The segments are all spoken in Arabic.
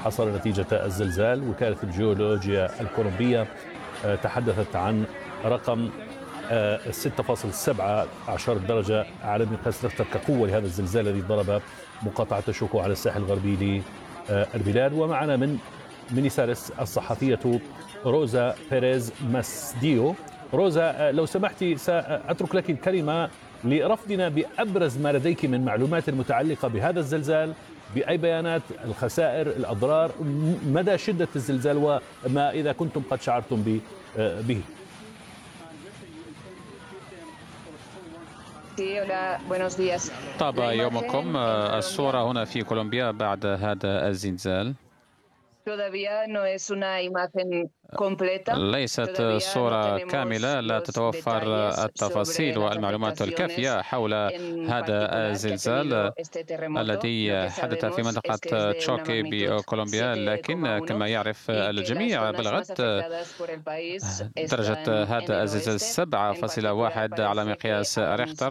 حصل نتيجة الزلزال. وكالة الجيولوجيا الكولومبية تحدثت عن رقم 6.17 درجة على مقياس ريختر كقوة لهذا الزلزال الذي ضرب مقاطعة شوكو على الساحل الغربي للبلاد. ومعنا من مينيسالس الصحفية روزا بيريز ماسديو. روزا، لو سمحتي سأترك لك الكلمة لرفضنا بأبرز ما لديك من معلومات متعلقة بهذا الزلزال، بأي بيانات، الخسائر، الأضرار، مدى شدة الزلزال، وما إذا كنتم قد شعرتم به. طاب يومكم. الصورة هنا في كولومبيا بعد هذا الزلزال ليست صورة كاملة، لا تتوفر التفاصيل والمعلومات الكافية حول هذا الزلزال الذي حدث في منطقة تشوكي بكولومبيا. لكن كما يعرف الجميع بلغت درجة هذا الزلزال 7.1 على مقياس ريختر،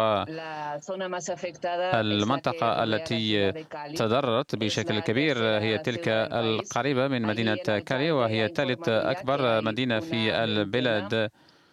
والمنطقة التي تضررت بشكل كبير هي تلك القريبة من مدينة كالي، وهي ثالث أكبر مدينة في البلاد،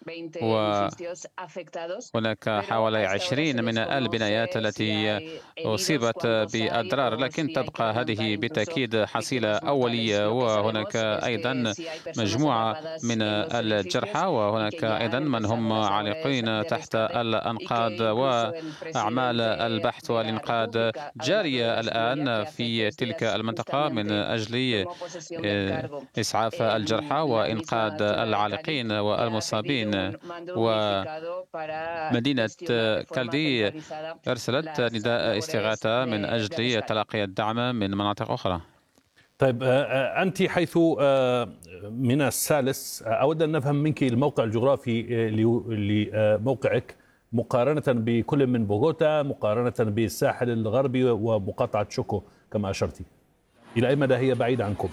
وهناك حوالي 20 من البنايات التي أصيبت بأضرار، لكن تبقى هذه بالتأكيد حصيلة أولية. وهناك أيضا مجموعة من الجرحى، وهناك أيضا من هم عالقين تحت الأنقاض، وأعمال البحث والإنقاذ جارية الآن في تلك المنطقة من أجل إسعاف الجرحى وإنقاذ العالقين والمصابين. ومدينة كالدي أرسلت نداء استغاثة من أجل تلقي الدعم من مناطق أخرى. طيب، أنت حيث من السالس، أود أن نفهم منك الموقع الجغرافي لموقعك مقارنة بكل من بوغوتا، مقارنة بالساحل الغربي ومقاطعة شوكو كما أشرتي، إلى أي مدى هي بعيدة عنكم؟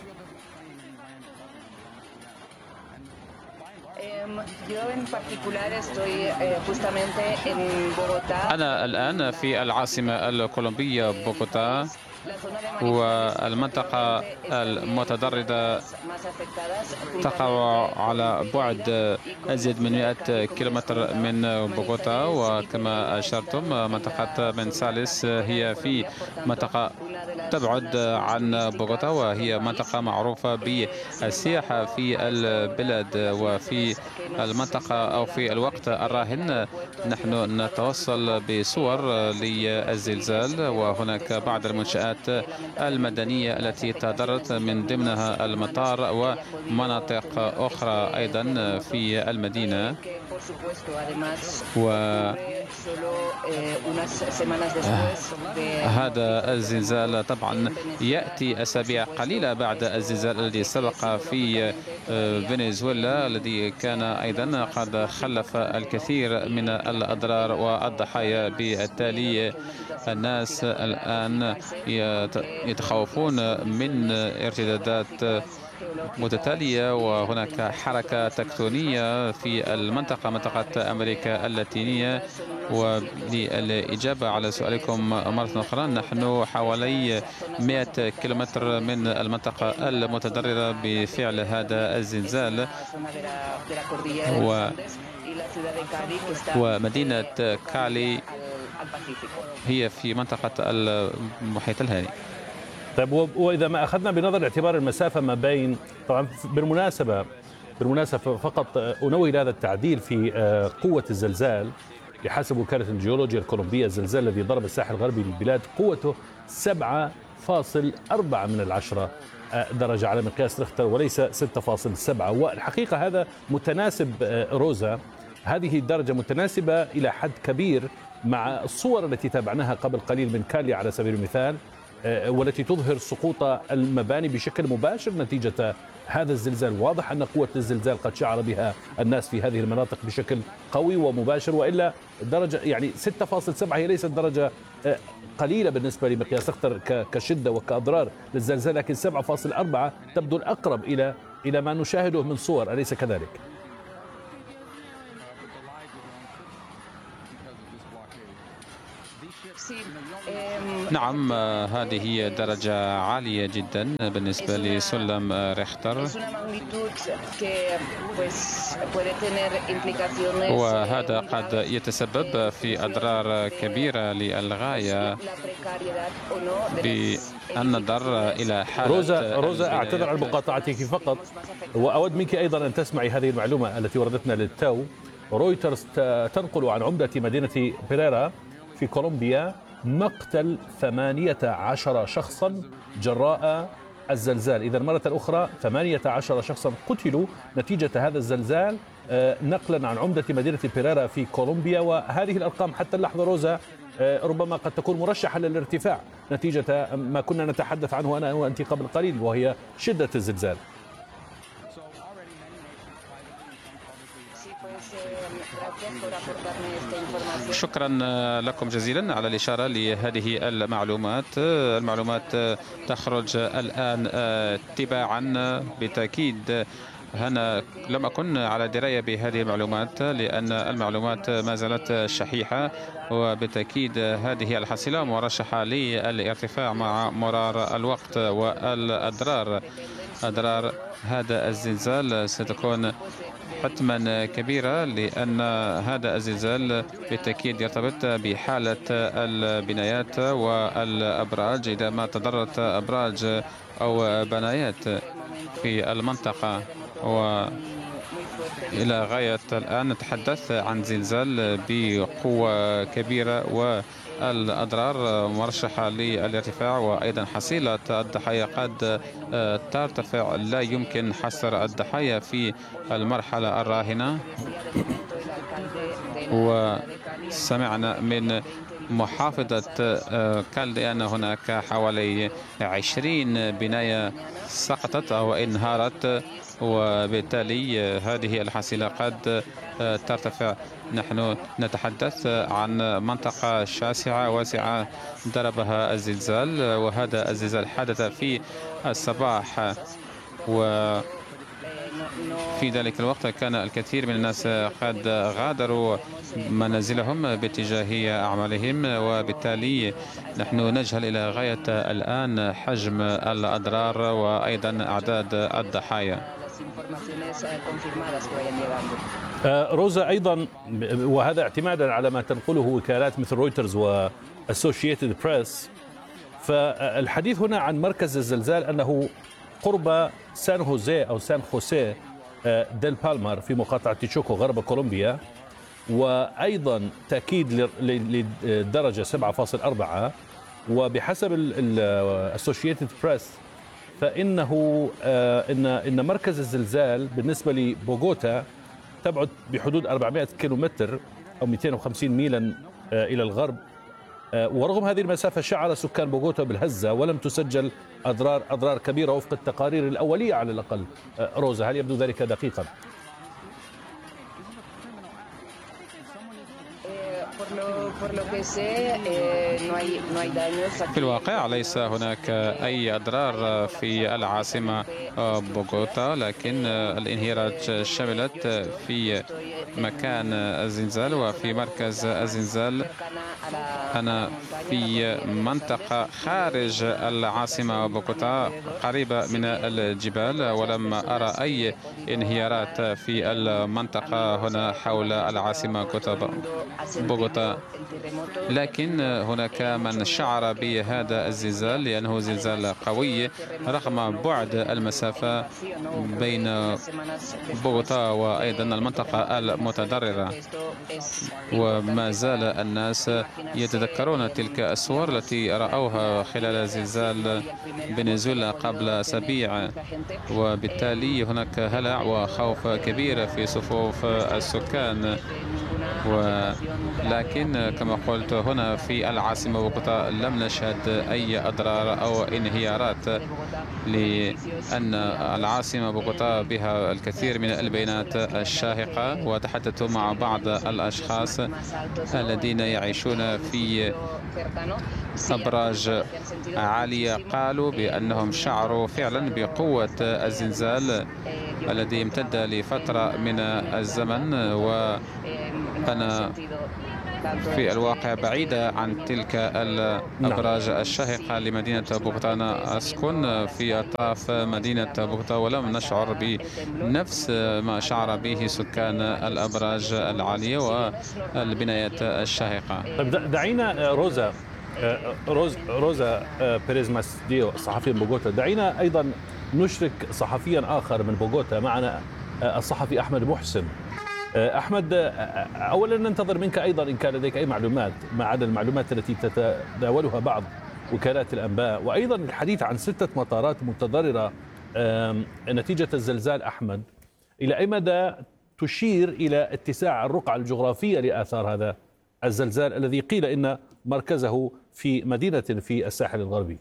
أنا الآن في العاصمة الكولومبية بوغوتا، والمنطقة المتضررة تقع على بعد أزيد من 100 كيلومتر من بوغوتا. وكما أشرتم منطقة منسالس هي في منطقة تبعد عن بوغوتا، وهي منطقة معروفة بالسياحة في البلاد. وفي المنطقة أو في الوقت الراهن نحن نتوصل بصور للزلزال، وهناك بعض المنشآت المدنية التي تضررت من ضمنها المطار ومناطق أخرى أيضا في المدينة. هذا الزلزال طبعا يأتي أسابيع قليلة بعد الزلزال الذي سبق في فنزويلا، الذي كان أيضا قد خلف الكثير من الأضرار والضحايا. بالتالي الناس الآن يتخوفون من ارتدادات متتالية، وهناك حركة تكتونية في المنطقة، منطقة أمريكا اللاتينية. وللإجابة على سؤالكم مرة أخرى، نحن حوالي 100 كيلومتر من المنطقة المتضررة بفعل هذا الزلزال، ومدينة كالي هي في منطقة المحيط الهادي. طيب، وإذا ما أخذنا بنظر اعتبار المسافة ما بين، طبعا بالمناسبة فقط أنوه إلى هذا التعديل في قوة الزلزال. بحسب وكالة الجيولوجيا الكولومبية، الزلزال الذي ضرب الساحل الغربي للبلاد قوته 7.4 من 10 درجة على مقياس ريختر، وليس 6.7. والحقيقة هذا متناسب، روزا، هذه الدرجة متناسبة إلى حد كبير مع الصور التي تابعناها قبل قليل من كالي على سبيل المثال، والتي تظهر سقوط المباني بشكل مباشر نتيجة هذا الزلزال. واضح أن قوة الزلزال قد شعر بها الناس في هذه المناطق بشكل قوي ومباشر، وإلا درجة يعني 6.7 هي ليست درجة قليلة بالنسبة لمقياس ريختر كشدة وكأضرار للزلزال، لكن 7.4 تبدو الأقرب إلى ما نشاهده من صور، أليس كذلك؟ نعم، هذه درجة عالية جدا بالنسبة لسلم ريختر، وهذا قد يتسبب في أضرار كبيرة للغاية بالنظر إلى حالة روزا أعتذر عن مقاطعتك فقط، وأود منك أيضا أن تسمعي هذه المعلومة التي وردتنا للتو. رويترز تنقل عن عمدة مدينة بيريرا في كولومبيا مقتل 18 شخصا جراء الزلزال. إذا مرة أخرى 18 شخصا قتلوا نتيجة هذا الزلزال، نقلا عن عمدة مدينة بيريرا في كولومبيا. وهذه الأرقام حتى اللحظة روزا ربما قد تكون مرشحة للارتفاع نتيجة ما كنا نتحدث عنه أنا وأنت قبل قليل، وهي شدة الزلزال. شكرا لكم جزيلا على الإشارة لهذه المعلومات. المعلومات تخرج الآن تباعا بالتأكيد. أنا لم أكن على دراية بهذه المعلومات لأن المعلومات ما زالت شحيحة، وبالتأكيد هذه الحصيلة مرشحة للارتفاع مع مرار الوقت. والأضرار هذا الزلزال ستكون حتما كبيرة، لأن هذا الزلزال بالتأكيد يرتبط بحالة البنايات والأبراج. إذا ما تضررت أبراج أو بنايات في المنطقة، وإلى غاية الآن نتحدث عن زلزال بقوة كبيرة، والأضرار مرشحة للارتفاع، وأيضا حصيلة الضحايا قد ترتفع. لا يمكن حصر الضحايا في المرحلة الراهنة. وسمعنا من محافظة كالدي أن هناك حوالي 20 بناية سقطت أو انهارت، وبالتالي هذه الحصيلة قد ترتفع. نحن نتحدث عن منطقة شاسعة واسعة ضربها الزلزال، وهذا الزلزال حدث في الصباح، وفي ذلك الوقت كان الكثير من الناس قد غادروا منازلهم باتجاه أعمالهم، وبالتالي نحن نجهل إلى غاية الآن حجم الأضرار وأيضا أعداد الضحايا. روزا أيضا، وهذا اعتمادا على ما تنقله وكالات مثل رويترز وأسوشيتد بريس، فالحديث هنا عن مركز الزلزال أنه قرب سان خوسيه ديل بالمار في مقاطعة تشوكو غرب كولومبيا، وأيضا تأكيد للدرجة 7.4. وبحسب الأسوشيتد بريس فإنه إن مركز الزلزال بالنسبة لبوغوتا تبعد بحدود 400 كيلومتر أو 250 ميلا إلى الغرب. ورغم هذه المسافة شعر سكان بوغوتا بالهزة ولم تسجل أضرار كبيرة وفق التقارير الأولية على الأقل. روزا، هل يبدو ذلك دقيقا؟ في الواقع ليس هناك أي أضرار في العاصمة بوغوتا، لكن الانهيارات شملت في مكان الزلزال وفي مركز الزلزال. أنا في منطقة خارج العاصمة بوغوتا قريبة من الجبال، ولم أرى أي انهيارات في المنطقة هنا حول العاصمة بوغوتا. لكن هناك من شعر بهذا الزلزال لأنه زلزال قوي رغم بعد المسافة بين بوغوتا وأيضا المنطقة المتضررة. وما زال الناس يتذكرون تلك الصور التي رأوها خلال الزلزال فنزويلا قبل أسابيع، وبالتالي هناك هلع وخوف كبير في صفوف السكان. ولكن كما قلت هنا في العاصمة بوغوتا لم نشهد أي أضرار أو انهيارات، لأن العاصمة بوغوتا بها الكثير من البيانات الشاهقة. وتحدثت مع بعض الأشخاص الذين يعيشون في أبراج عالية، قالوا بأنهم شعروا فعلا بقوة الزلزال الذي امتد لفترة من الزمن. وأنا في الواقع بعيدة عن تلك الأبراج الشاهقة لمدينة بوغوتا. أنا أسكن في أطراف مدينة بوغوتا ولم نشعر بنفس ما شعر به سكان الأبراج العالية والبنايات الشاهقة. طيب دعينا روزا بيريز ماسديو صحفي بوغوتا، دعينا أيضا نشرك صحفيا آخر من بوغوتا معنا، الصحفي أحمد محسن. أحمد، أولا ننتظر منك أيضا إن كان لديك أي معلومات ما عدا المعلومات التي تتداولها بعض وكالات الأنباء، وأيضا الحديث عن 6 مطارات متضررة نتيجة الزلزال. أحمد، إلى أي مدى تشير إلى اتساع الرقعة الجغرافية لآثار هذا الزلزال الذي قيل إن مركزه في مدينة في الساحل الغربي؟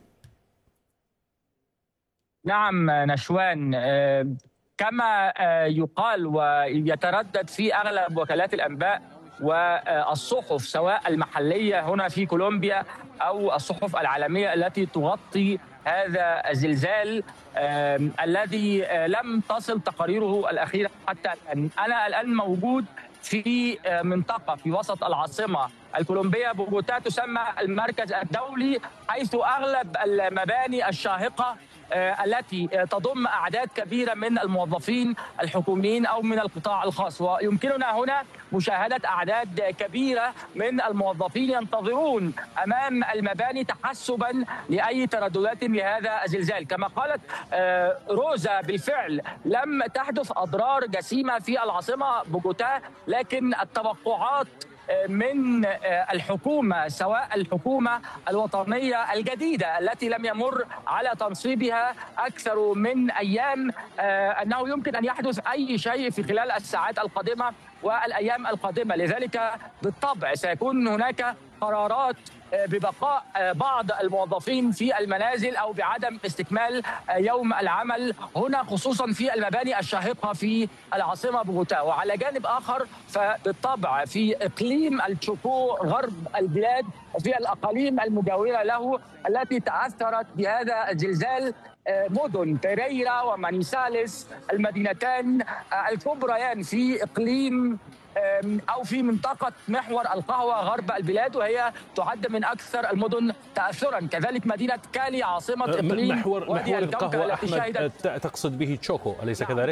نعم نشوان، كما يقال ويتردد في أغلب وكالات الأنباء والصحف سواء المحلية هنا في كولومبيا أو الصحف العالمية التي تغطي هذا الزلزال الذي لم تصل تقاريره الأخيرة حتى الآن. أنا الآن موجود في منطقة في وسط العاصمة الكولومبية بوغوتا تسمى المركز الدولي، حيث أغلب المباني الشاهقة التي تضم أعداد كبيرة من الموظفين الحكوميين أو من القطاع الخاص، ويمكننا هنا مشاهدة أعداد كبيرة من الموظفين ينتظرون أمام المباني تحسبا لأي ترددات لهذا الزلزال. كما قالت روزا، بالفعل لم تحدث أضرار جسيمة في العاصمة بوغوتا، لكن التوقعات من الحكومة سواء الحكومة الوطنية الجديدة التي لم يمر على تنصيبها أكثر من أيام أنه يمكن أن يحدث أي شيء في خلال الساعات القادمة والأيام القادمة. لذلك بالطبع سيكون هناك قرارات ببقاء بعض الموظفين في المنازل أو بعدم استكمال يوم العمل هنا، خصوصا في المباني الشاهقة في العاصمة بوغوتا. وعلى جانب آخر فبالطبع في إقليم التشوكو غرب البلاد، في الأقاليم المجاورة له التي تأثرت بهذا الزلزال، مدن بيريرا ومانيساليس المدينتان الكبريان في إقليم أو في منطقة محور القهوة غرب البلاد، وهي تعد من أكثر المدن تأثرا. كذلك مدينة كالي عاصمة إقليم محور القهوة أحمد تقصد به تشوكو أليس كذلك؟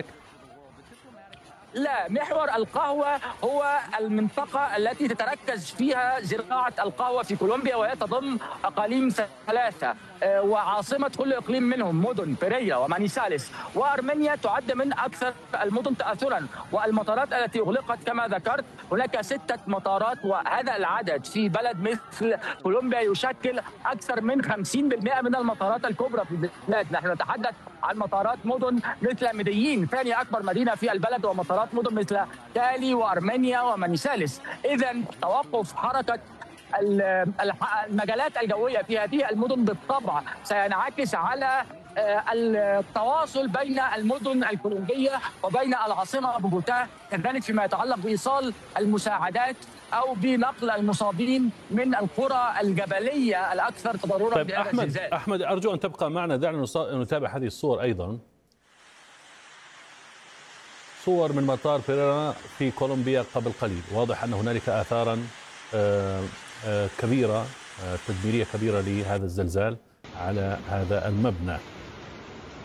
لا، محور القهوة هو المنطقة التي تتركز فيها زراعة القهوة في كولومبيا، وهي تضم أقاليم 3 وعاصمة كل إقليم منهم مدن بيريرا ومانيساليس وأرمينيا تعد من أكثر المدن تأثرا. والمطارات التي أغلقت كما ذكرت هناك 6 مطارات، وهذا العدد في بلد مثل كولومبيا يشكل أكثر من 50% من المطارات الكبرى في البلاد. نحن نتحدث عن مطارات مدن مثل ميديين ثاني أكبر مدينة في البلد، ومطارات مدن مثل كالي وأرمينيا ومانيساليس. إذن توقف حركة المجالات الجوية في هذه المدن بالطبع سينعكس على التواصل بين المدن الكولومبية وبين العاصمة بوغوتا، كذلك فيما يتعلق بإيصال المساعدات أو بنقل المصابين من القرى الجبلية الأكثر تضررا. طيب أحمد أرجو أن تبقى معنا، دعنا نتابع هذه الصور أيضا. صور من مطار بيريرا في كولومبيا قبل قليل، واضح أن هنالك آثارا كبيرة تدميرية كبيرة لهذا الزلزال على هذا المبنى.